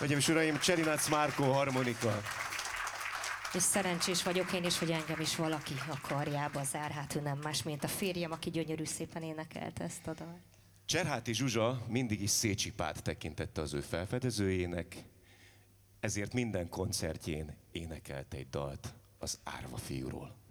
Hölgyeim és uraim, Cserinac Márkó harmonika. És szerencsés vagyok én is, hogy engem is valaki a karjába zár. Hát ő nem más, mint a férjem, aki gyönyörű szépen énekelte ezt a dalt. Cserháti Zsuzsa mindig is Szécsipát tekintette az ő felfedezőjének, ezért minden koncertjén énekelt egy dalt az Árva fiúról.